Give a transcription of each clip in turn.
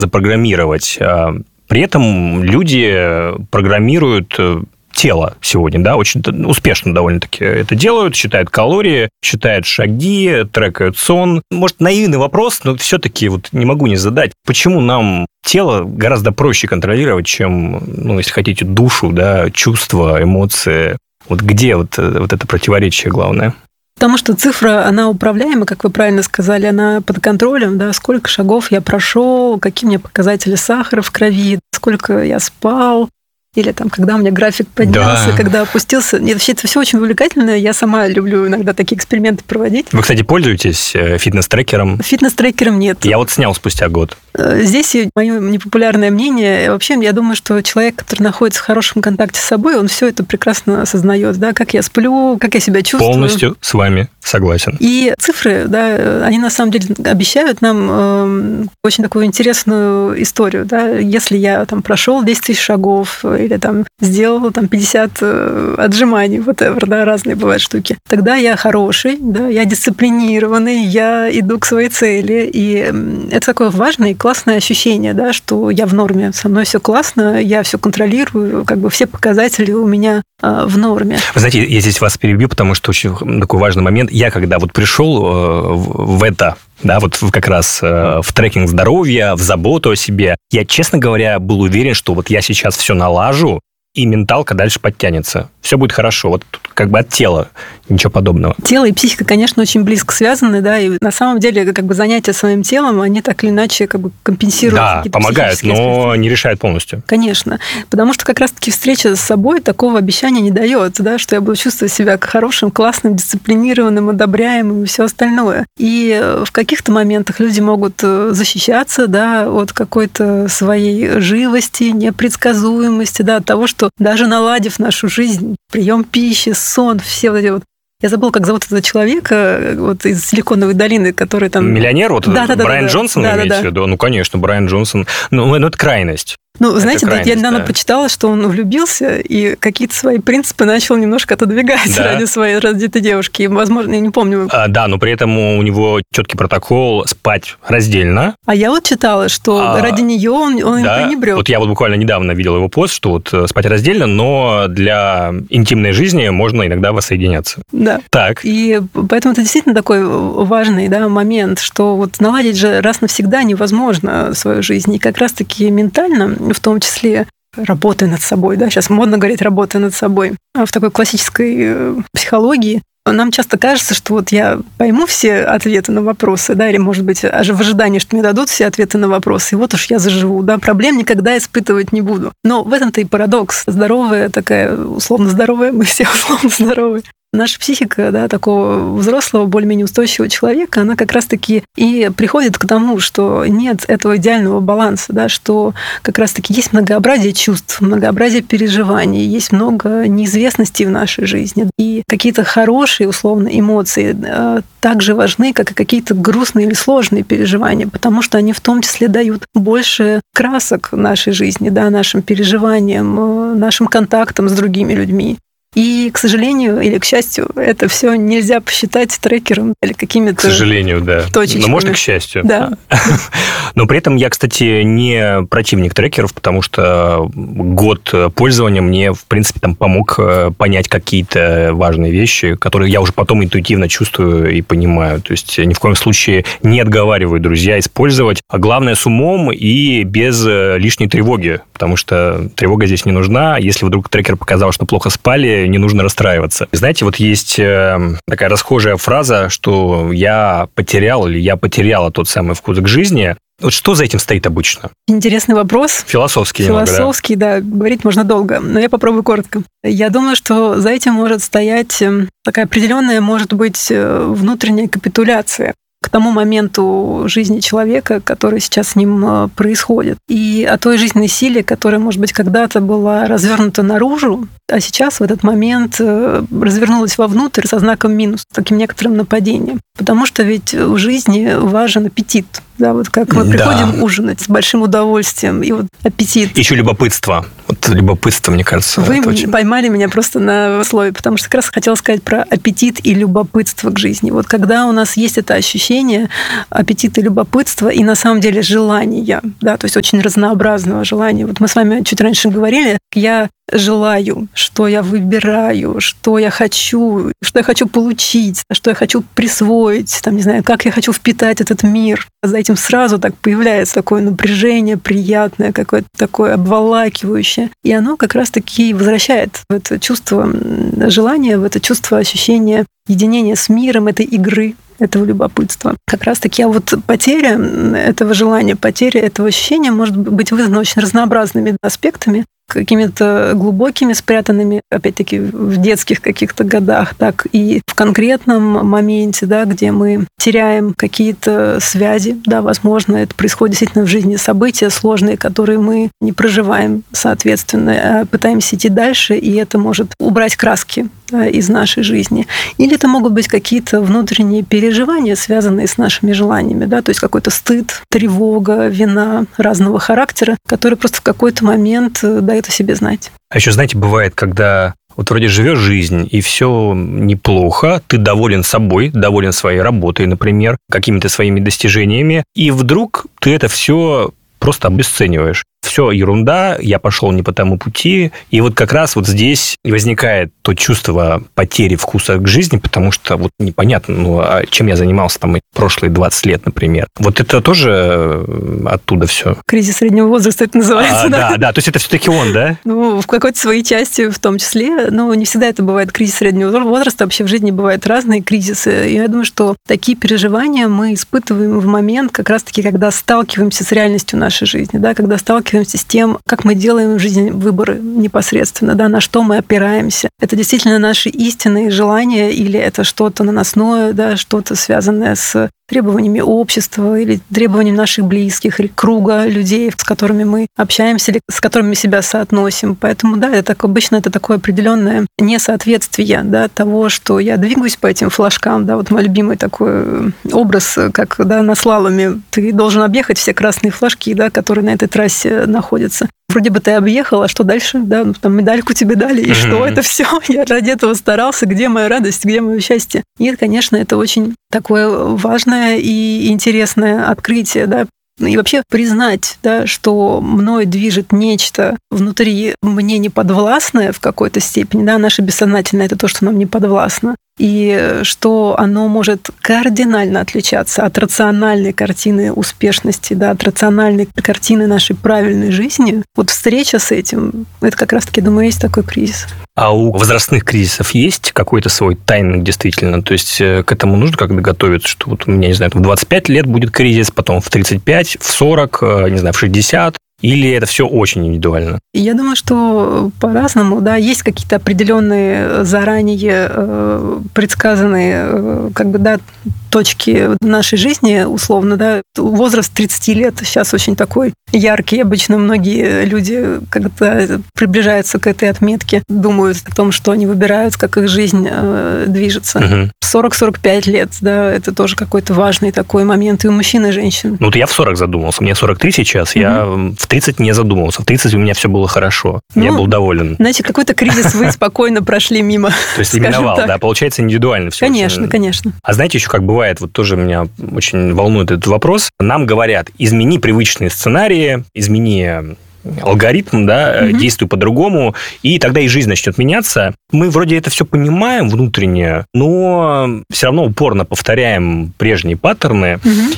запрограммировать. При этом люди программируют тело сегодня, да, очень успешно довольно-таки это делают, считают калории, считают шаги, трекают сон. Может, наивный вопрос, но все-таки вот не могу не задать. Почему нам тело гораздо проще контролировать, чем, если хотите, душу, да, чувства, эмоции? Вот где вот это противоречие главное? Потому что цифра, она управляема, как вы правильно сказали, она под контролем, да, сколько шагов я прошел, какие у меня показатели сахара в крови, сколько я спал, или там, когда у меня график поднялся, когда опустился. Нет, вообще это все очень увлекательно. Я сама люблю иногда такие эксперименты проводить. Вы, кстати, пользуетесь фитнес-трекером? Фитнес-трекером нет. Я вот снял спустя год. Здесь мое непопулярное мнение. Вообще, я думаю, что человек, который находится в хорошем контакте с собой, он все это прекрасно осознает, да, как я сплю, как я себя чувствую. Полностью с вами согласен. И цифры, да, они на самом деле обещают нам очень такую интересную историю, да. Если я там прошел 10 тысяч шагов или там сделал там 50 отжиманий, whatever, да, разные бывают штуки, тогда я хороший, да, я дисциплинированный, я иду к своей цели, и это такое важное и классное ощущение, да, что я в норме, со мной все классно, я все контролирую, как бы все показатели у меня в норме. Вы знаете, я здесь вас перебью, потому что очень такой важный момент. Я когда вот пришел в это, да, вот как раз в трекинг здоровья, в заботу о себе, я, честно говоря, был уверен, что вот я сейчас все налажу, и менталка дальше подтянется. Все будет хорошо. Вот как бы от тела, ничего подобного. Тело и психика, конечно, очень близко связаны, да, и на самом деле как бы занятия своим телом, они так или иначе как бы компенсируют. Да, помогают, но не решают полностью. Конечно, потому что как раз-таки встреча с собой такого обещания не дает, да, что я буду чувствовать себя хорошим, классным, дисциплинированным, одобряемым и все остальное. И в каких-то моментах люди могут защищаться, да, от какой-то своей живости, непредсказуемости, да, от того, что даже наладив нашу жизнь, прием пищи, сон, все вот эти вот. Я забыла, как зовут этого человека вот из Силиконовой долины, который там... Миллионер? Вот Брайан Джонсон, вы имеете в виду? Ну, конечно, Брайан Джонсон. Ну, это крайность. Ну, знаете, я недавно почитала, что он влюбился и какие-то свои принципы начал немножко отодвигать ради этой девушки. И, возможно, я не помню. Да, но при этом у него четкий протокол спать раздельно. А я вот читала, что ради нее он им пренебрег. Вот я вот буквально недавно видел его пост, что вот спать раздельно, но для интимной жизни можно иногда воссоединяться. Да. Так. И поэтому это действительно такой важный, да, момент, что вот наладить же раз навсегда невозможно свою жизнь. И как раз-таки ментально, в том числе работая над собой, да, сейчас модно говорить «работая над собой», в такой классической психологии нам часто кажется, что вот я пойму все ответы на вопросы, да, или, может быть, в ожидании, что мне дадут все ответы на вопросы, и вот уж я заживу, да, проблем никогда испытывать не буду. Но в этом-то и парадокс. Здоровая такая, условно здоровая, мы все условно здоровые. Наша психика, да, такого взрослого, более-менее устойчивого человека, она как раз-таки и приходит к тому, что нет этого идеального баланса, да, что как раз-таки есть многообразие чувств, многообразие переживаний, есть много неизвестностей в нашей жизни. И какие-то хорошие, условно, эмоции так же важны, как и какие-то грустные или сложные переживания, потому что они в том числе дают больше красок нашей жизни, да, нашим переживаниям, нашим контактам с другими людьми. И, к сожалению или к счастью, это все нельзя посчитать трекером или какими-то... К сожалению, да. Точечками. Но может и к счастью. Да. Но при этом я, кстати, не противник трекеров, потому что год пользования мне, в принципе, там помог понять какие-то важные вещи, которые я уже потом интуитивно чувствую и понимаю. То есть ни в коем случае не отговариваю, друзья, использовать. А главное, с умом и без лишней тревоги, потому что тревога здесь не нужна. Если вдруг трекер показал, что плохо спали, не нужно расстраиваться. Знаете, вот есть такая расхожая фраза, что я потерял или я потеряла тот самый вкус к жизни. Вот что за этим стоит обычно? Интересный вопрос. Философский Философский, да, говорить можно долго, но я попробую коротко. Я думаю, что за этим может стоять такая определенная, может быть, внутренняя капитуляция к тому моменту жизни человека, который сейчас с ним происходит. И о той жизненной силе, которая, может быть, когда-то была развернута наружу, а сейчас в этот момент развернулась вовнутрь со знаком минус, таким некоторым нападением. Потому что ведь в жизни важен аппетит. Да, вот как мы приходим ужинать с большим удовольствием, и вот аппетит. Еще любопытство. Вот любопытство, мне кажется. Вы поймали меня просто на слове, потому что как раз хотела сказать про аппетит и любопытство к жизни. Вот когда у нас есть это ощущение аппетита и любопытства, и на самом деле желания, да, то есть очень разнообразного желания. Вот мы с вами чуть раньше говорили, я желаю, что я выбираю, что я хочу получить, что я хочу присвоить, там, не знаю, как я хочу впитать этот мир. За этим сразу так появляется такое напряжение приятное, какое-то такое обволакивающее. И оно как раз-таки возвращает в это чувство желания, в это чувство ощущения единения с миром, этой игры, этого любопытства. Как раз-таки вот потеря этого желания, потеря этого ощущения может быть вызвана очень разнообразными аспектами, какими-то глубокими, спрятанными, опять-таки, в детских каких-то годах, так и в конкретном моменте, да, где мы теряем какие-то связи, да, возможно, это происходит действительно в жизни события сложные, которые мы не проживаем, соответственно, а пытаемся идти дальше, и это может убрать краски из нашей жизни. Или это могут быть какие-то внутренние переживания, связанные с нашими желаниями, да, то есть какой-то стыд, тревога, вина разного характера, которые просто в какой-то момент дают о себе знать. А еще, знаете, бывает, когда вот вроде живешь жизнь, и все неплохо, ты доволен собой, доволен своей работой, например, какими-то своими достижениями, и вдруг ты это все просто обесцениваешь. Все ерунда, я пошел не по тому пути. И вот как раз вот здесь возникает то чувство потери вкуса к жизни, потому что вот непонятно, чем я занимался там прошлые 20 лет, например. Вот это тоже оттуда все. Кризис среднего возраста это называется, да? Да, то есть это все-таки он, да? Ну, в какой-то своей части в том числе, но не всегда это бывает кризис среднего возраста, вообще в жизни бывают разные кризисы. И я думаю, что такие переживания мы испытываем в момент как раз-таки, когда сталкиваемся с реальностью нашей жизни, да, когда сталкиваемся с тем, как мы делаем в жизни выборы непосредственно, да, на что мы опираемся. Это действительно наши истинные желания или это что-то наносное, да, что-то связанное с требованиями общества или требованиями наших близких или круга людей, с которыми мы общаемся или с которыми себя соотносим. Поэтому, да, это обычно это такое определенное несоответствие, да, того, что я двигаюсь по этим флажкам, да, вот мой любимый такой образ, как, да, на слаломе ты должен объехать все красные флажки, да, которые на этой трассе находятся. Вроде бы ты объехал, а что дальше? Да, ну, там медальку тебе дали, и что это все? Я ради этого старался, где моя радость, где мое счастье? И, конечно, это очень такое важное и интересное открытие, да, и вообще признать, да, что мной движет нечто внутри мне неподвластное в какой-то степени, да, наше бессознательное — это то, что нам не подвластно, и что оно может кардинально отличаться от рациональной картины успешности, да, от рациональной картины нашей правильной жизни. Вот встреча с этим, это как раз-таки, думаю, есть такой кризис. А у возрастных кризисов есть какой-то свой тайминг действительно? То есть к этому нужно как-то готовиться, что вот у меня, не знаю, в 25 лет будет кризис, потом в 35, в 40, не знаю, в 60? Или это все очень индивидуально? Я думаю, что по-разному, да, есть какие-то определенные заранее предсказанные, как бы, да, точки нашей жизни, условно, да. Возраст 30 лет сейчас очень такой яркий. Обычно многие люди, когда приближаются к этой отметке, думают о том, что они выбирают, как их жизнь движется. 40-45 лет, да, это тоже какой-то важный такой момент и у мужчин, и женщин. Ну, вот я в 40 задумался, мне 43 сейчас, я в 30 не задумывался, в 30 у меня все было хорошо, я был доволен. Значит, какой-то кризис вы спокойно прошли мимо. То есть именовал, да, получается индивидуально все. Конечно, конечно. А знаете еще, как бывает, вот тоже меня очень волнует этот вопрос, нам говорят, измени привычные сценарии, измени алгоритм, да, действуй по-другому, и тогда и жизнь начнет меняться. Мы вроде это все понимаем внутренне, но все равно упорно повторяем прежние паттерны,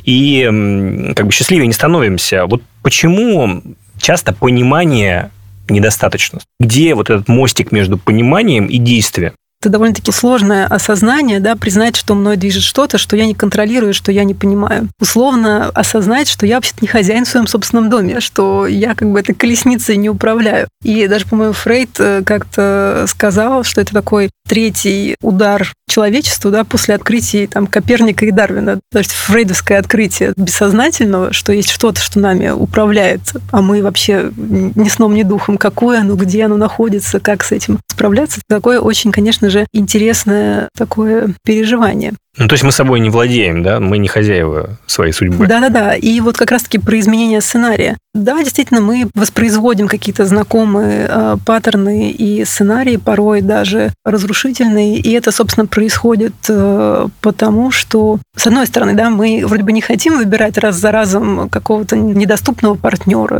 и как бы счастливее не становимся. Вот почему часто понимания недостаточно? Где вот этот мостик между пониманием и действием? Это довольно-таки сложное осознание, да, признать, что мной движет что-то, что я не контролирую, что я не понимаю. Условно осознать, что я вообще-то не хозяин в своем собственном доме, что я как бы этой колесницей не управляю. И даже, по-моему, Фрейд как-то сказал, что это такой третий удар человечеству, да, после открытий там Коперника и Дарвина. То есть фрейдовское открытие бессознательного, что есть что-то, что нами управляет, а мы вообще ни сном, ни духом. Какое оно, где оно находится, как с этим справляться. Такое очень, конечно же, интересное такое переживание. Ну, то есть мы собой не владеем, да? Мы не хозяева своей судьбы. Да-да-да. И вот как раз-таки про изменение сценария. Да, действительно, мы воспроизводим какие-то знакомые паттерны и сценарии, порой даже разрушительные. И это, собственно, происходит потому, что, с одной стороны, да, мы вроде бы не хотим выбирать раз за разом какого-то недоступного партнера,